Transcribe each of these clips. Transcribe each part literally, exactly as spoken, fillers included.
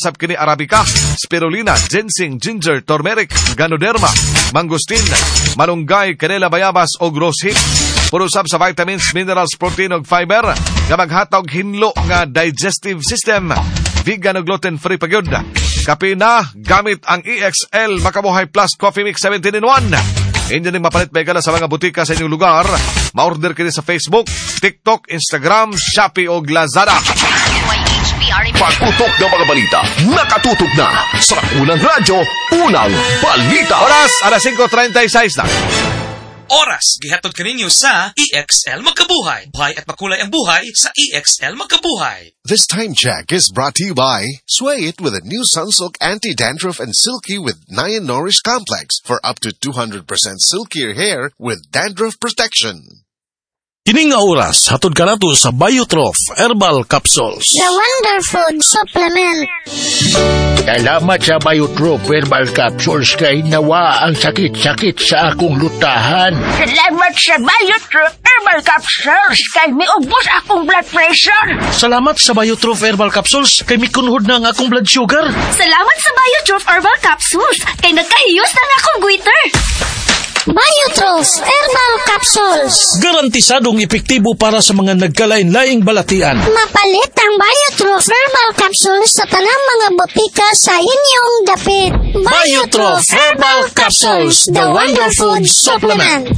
usab kini arabica, spirulina, ginseng, ginger, turmeric, ganoderma, mangustin, malunggay, canela, bayabas o rose hip. Puro usab sa vitamins, minerals, protein ug fiber nga maghatag hinlo nga digestive system. Vegan ug gluten-free pagyud. Kape na gamit ang E X L Makabuhay Plus Coffee Mix seventeen in one. Inyo ning mapalit begala sa mga butika sa inyong lugar. Ma-order kini sa Facebook, TikTok, Instagram, Shopee o Lazada. Pagtutok ng mga balita, nakatutok na sa unang radyo, unang balita. Oras, alas five thirty-six na. Oras, gihatod kaninyo sa E X L Magkabuhay. Buhay at makulay ang buhay sa E X L Magkabuhay. This time check is brought to you by Sway It with a new Sunsilk Anti-Dandruff and Silky with Nyan Nourish Complex for up to two hundred percent silkier hair with dandruff protection. Kining nga oras, hatod ka nato sa Biotrof Herbal Capsules. The Wonder Food Supplement. Salamat sa Biotrof Herbal Capsules kay nawa ang sakit-sakit sa akong lutahan. Salamat sa Biotrof Herbal Capsules kay miubos akong blood pressure. Salamat sa Biotrof Herbal Capsules kay mikunhod na ang akong blood sugar. Salamat sa Biotrof Herbal Capsules kay nagkahiyos na nga akong goiter. Biotrof Herbal Capsules. Garantisadong epektibo para sa mga nagkalain-laing balatian. Mapalit ang Biotrof Herbal Capsules sa tanang mga botika sa inyong dapit. Biotrof Herbal Capsules, the Wonder Food Supplement.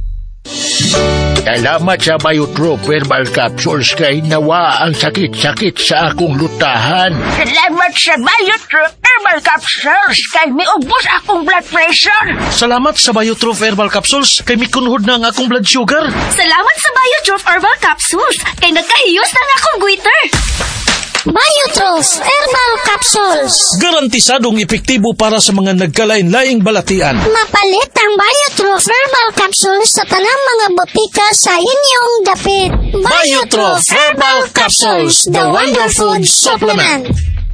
Salamat sa Biotrof Herbal Capsules kay nawa ang sakit-sakit sa akong lutahan. Salamat sa Biotrof Herbal Capsules kay miubos akong blood pressure. Salamat sa Biotrof Herbal Capsules kay mikunhod na ang akong blood sugar. Salamat sa Biotrof Herbal Capsules kay nagkahiyos na nga akong goiter. Biotrof Herbal Capsules. Garantisadong epektibo para sa mga nagkalain-laing balatian. Mapalit ang Biotrof Herbal Capsules sa tanang mga botika sa inyong dapit. Biotrof Herbal Capsules, the Wonder Food Supplement.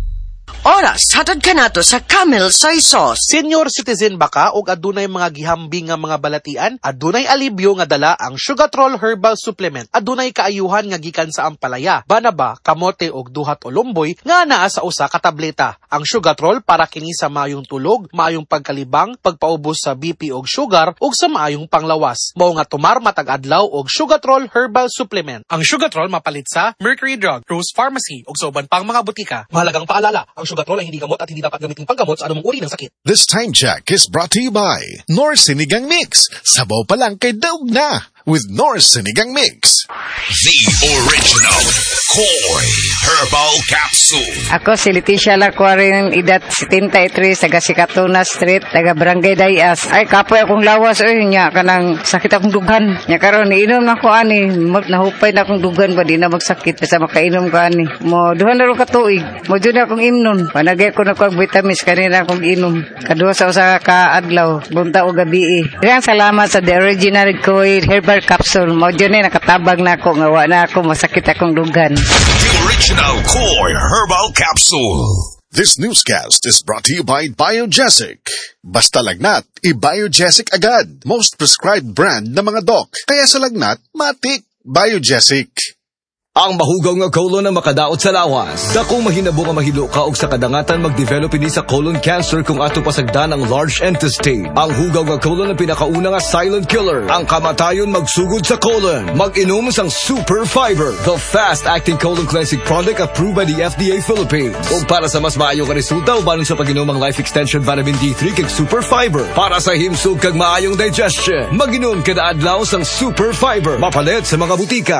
Oras, hatod ka nato sa Camel Soy Sauce. Senior citizen ba ka o adunay mga gihambing nga mga balatian? Adunay alibyo nga dala ang Sugatrol Herbal Supplement. Adunay kaayuhan nga gikan sa ampalaya, banaba, kamote og duhat o lumboy nga naa sa usa ka tableta. Ang Sugatrol para kini sa maayong tulog, maayong pagkalibang, pagpaubos sa B P og sugar ug sa maayong panglawas. Mao nga tumar matag adlaw og Sugatrol Herbal Supplement. Ang Sugatrol mapalit sa Mercury Drug, Rose Pharmacy ug sa uban pang mga butika. Mahalagang paalala, ang Sugatrol ay hindi gamot at hindi dapat gamitin panggamot sa anumang uri ng sakit. This time check is brought to you by North Sinigang Mix. Sabaw pa lang kay daog na with North Sinigang Mix. The original Koi Herbal Capsule. Ako si Leticia Larcuarin, edad seventy-three, taga Sikatuna Street, taga Barangay Dayas. Ay, kapoy akong lawas, oy, nya, kanang sakit akong dugan. Nya, karon inom na ko, ani, nahupay na akong dugan ba, di na magsakit, basta makainom ko, ani. Mo, duhan na rin katuig, mo dyan akong imnon. Panagay ko na ko ang vitamins, kanina akong inom. Kaduha sa usa ka adlaw, bunta o gabi. Kaya salamat sa The Original Koi Herbal Capsule. Mo dyan eh, nakatabag na ako, ngawa na ako, masakit akong dugan. The original Koi Herbal Capsule. This newscast is brought to you by Biogesic. Basta lagnat, i-Biogesic agad. Most prescribed brand na mga doc. Kaya sa lagnat, matik. Biogesic. Ang mahugaw nga colon ang makadaot sa lawas. Dakong mahinabo nga mahilo ka og sa kadangatan mag-develop ini sa colon cancer kung ato pasagdan ang large intestine. Ang hugaw nga colon ang pinakauna nga silent killer. Ang kamatayon magsugod sa colon. Mag-inom sang Super Fiber, the fast-acting colon cleansing product approved by the F D A Philippines. Ug para sa mas maayong resulta ubanon sa pag-inom ang Life Extension Vitamin D three kag Super Fiber. Para sa himsog kag maayong digestion, mag-inom kada adlaw sang Super Fiber. Mapalit sa mga butika.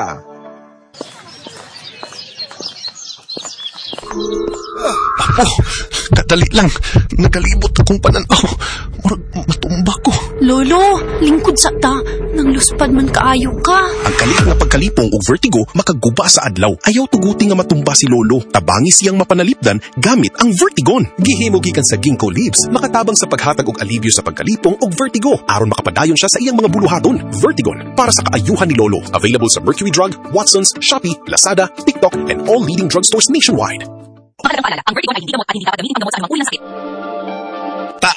Apo, kadali lang. Nagalibot akong pananaw. Murag matumba ko. Lolo, lingkod sa ta. Nang luspad man kaayo ka. Ang kalit nga pagkalipong o vertigo makaguba sa adlaw. Ayaw tuguti nga matumba si Lolo. Tabangi siyang mapanalipdan gamit ang Vertigon. Gihimo gikan sa ginkgo leaves. Makatabang sa paghatag og alibyo sa pagkalipong o vertigo. Aron makapadayon siya sa iyang mga buluhaton. Vertigon, para sa kaayuhan ni Lolo. Available sa Mercury Drug, Watson's, Shopee, Lazada, TikTok, and all leading drugstores nationwide. Magandang paalala, ang Vertigon ay hindi gamot at hindi dapat gamitin panggamot sa anumang uri ng sakit.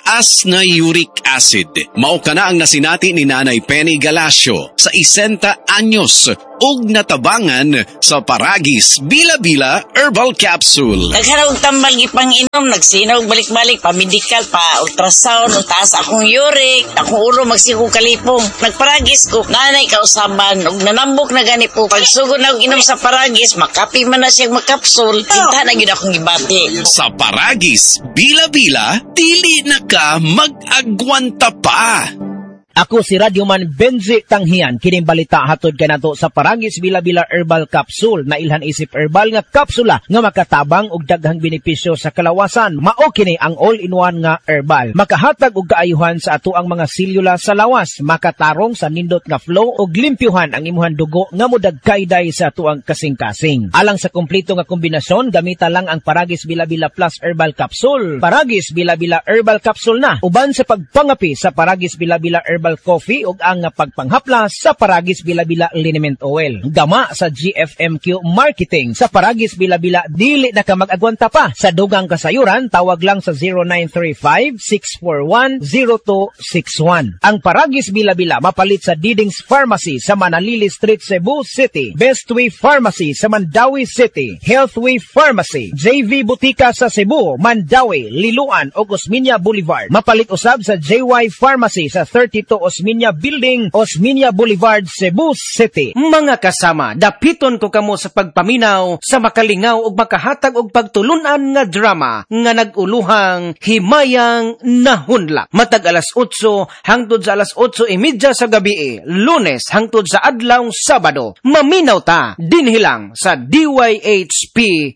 taas na uric acid. Mao kana ang nasinati ni Nanay Penny Galacio sa isenta anyos ug natabangan sa Paragis Bila-Bila Herbal Capsule. Nagharog tambal gipang inom, nagsinaw balik-balik pa medical pa ultrasound, taas akong uric, akong ulo magsiku kalipong. Nagparagis ko, nanay kausaban ug nanambok na gani po. Pagsugod na og inom sa Paragis, makapi man na siya magkapsul, tinta na gyud akong gibati. Sa Paragis Bila-Bila, dili na ka mag-agwanta pa. Ako si Radyoman Benji Tanghian, kining balita hatod kanato sa Paragis Bila-Bila Herbal Capsule na ilhan isip herbal nga kapsula nga makatabang og daghang benepisyo sa kalawasan. Mao kini ang all-in-one nga herbal. Makahatag og kaayuhan sa ato ang mga selula sa lawas, makatarong sa nindot nga flow og limpyuhan ang imuhang dugo nga modagkayday sa ato ang kasing-kasing. Alang sa kompleto nga kombinasyon, gamita lang ang Paragis Bila-Bila Plus Herbal Capsule. Paragis Bila-Bila Herbal Capsule na uban sa pagpangapi sa Paragis Bila-Bila Herbal Coffee ug ang pagpanghaplas sa Paragis Bila-Bila Liniment Oil. Gama sa G F M Q Marketing. Sa Paragis Bila-Bila, dili na ka mag-agwanta pa. Sa dugang kasayuran, tawag lang sa zero nine three five, six four one, zero two six one. Ang Paragis Bila-Bila mapalit sa Diding's Pharmacy sa Manalili Street, Cebu City. Bestway Pharmacy sa Mandawi City. Healthway Pharmacy, J V Butika sa Cebu, Mandawi, Liloan ug Osmeña Boulevard. Mapalit usab sa J Y Pharmacy sa thirty-two Osmeña Building, Osmeña Boulevard, Cebu City. Mga kasama, dapiton ko kamo sa pagpaminaw, sa makalingaw ug makahatag og pagtulunan nga drama nga naguluhang Himayang Nahunlak. Matag alas otso hangtod sa alas otso e media sa gabi, Lunes hangtod sa adlawng Sabado. Maminaw ta dinhilang sa D Y H P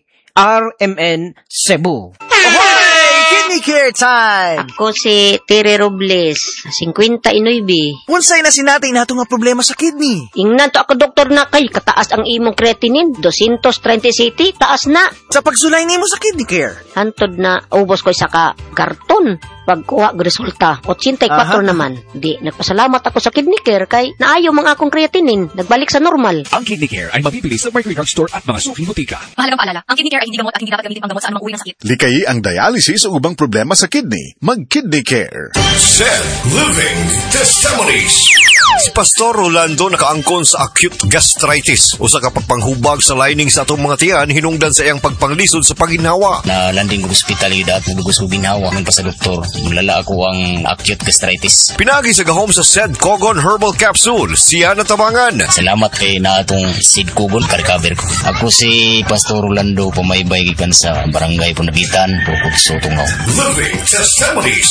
R M N Cebu. Kidney care time! Ako si Tere Robles, fifty-nine. Unsay na sinatay nato nga problema sa kidney? Ingnan to ako doktor na kay kataas ang imong creatinine, two thirty, taas na. Sa pagsulay nimo sa kidney care? Hantod na ubos ko isa ka karton. Pagkuha og resulta, eighty-four Aha. naman. Di, nagpasalamat ako sa kidney care kay naayo mga akong creatinine, nagbalik sa normal. Ang kidney care ay mabibili sa Mercury Drug Store at mga suking butika. Mahalagang paalala, ang kidney care ay hindi gamot at hindi dapat gamitin pang gamot sa anumang uri ng sakit. Likayi ang dialysis o ubang problema sa kidney. Mag-kidney care. Said Living Testimonies. Si Pastor Rolando nakaangkon sa acute gastritis o sa kapagpanghubag sa lining sa atong mga tiyan hinungdan sa iyang pagpanglisod sa paginawa. Na landing ko hospital at nagugos ko ginawa ng pa sa doktor. Mulala ako ang acute gastritis. Pinagi sa gahom sa Said Kogon Herbal Capsule. Siya natabangan. Salamat kay na atong Said Kogon ka-recover ko. Ako si Pastor Rolando pumaybay gikan sa barangay Punabitan, Bukod sa Tungaw. Living Testimonies.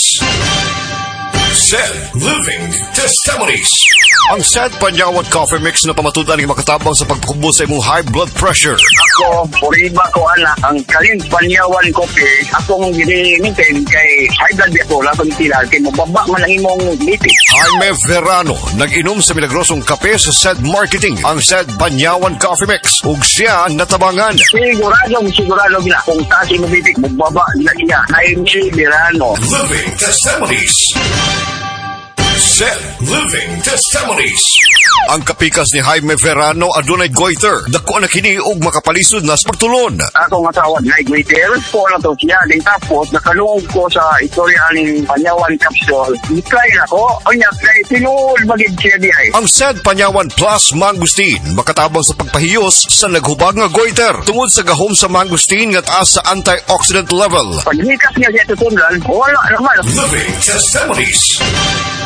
Said Living Testimonies. Ang Said Panyawat Coffee Mix na pamatudan ng makatabang sa pagpakubo sa imong high blood pressure. Ako, puriba ko ana, ang Kaling Panyawan Coffee, akong ginimitin kay high blood ako, lakong tilal, kay mababa man ang imong lipid. Jaime Verano, nag-inom sa milagrosong kape sa Said Marketing, ang Said Panyawan Coffee Mix, ug siya natabangan. Sigurado, sigurado gina, kung kasi mo bibig, magbaba gina niya, Jaime Verano. Living Testimonies. Said Living Testimonies. Ang kapikas ni Jaime Verano adunay goiter. Dako na kini og makapalisod na sa pagtulon. Ako nga tawag na goiter. Po na to siya. Din tapos nakalungog ko sa istorya ng Panyawan Capsule. Ikay na ko. O niya, kay tinuol magig siya di ay. Ang Said Panyawan Plus Mangustin makatabang sa pagpahiyos sa naghubag nga goiter. Tungod sa gahom sa mangustin nga taas sa antioxidant level. Paghikas niya siya tutundan, wala naman. Living Testimonies.